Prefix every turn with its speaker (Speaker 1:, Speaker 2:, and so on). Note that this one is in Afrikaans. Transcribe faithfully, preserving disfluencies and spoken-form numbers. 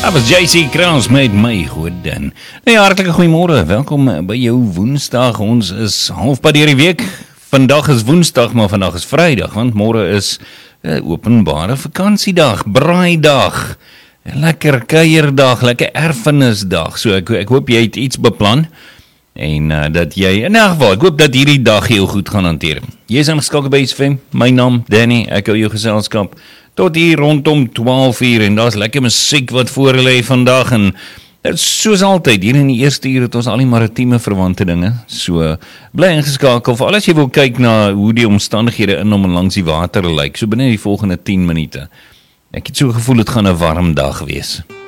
Speaker 1: Dat was J C Kraus met my goed dan. Nou ja, hartelike goeiemôre. Welkom by jou Woensdag. Ons is halfpad deur die week. Vandag is Woensdag, maar vandag is Vrydag, want môre is uh, openbare vakansiedag, braaidag, lekker kuierdag, lekker erfenisdag. So ek ek hoop jy het iets beplan. En uh, dat jy, in elk geval, ek hoop dat hierdie dag heel goed gaan hanteer. Jy is ingeskakel by S V M, my naam Danny, ek hou jou geselskap tot hier rondom twaalf uur en daar is lekker musiek wat voor lê vandag en soos altyd, hier in die eerste uur het ons al die maritieme verwante dinge, so bly ingeskakel, veral as jy wil kyk na hoe die omstandighede in om en langs die water lyk, so binne die volgende tien minute. Ek het so gevoel het gaan 'n warm dag wees.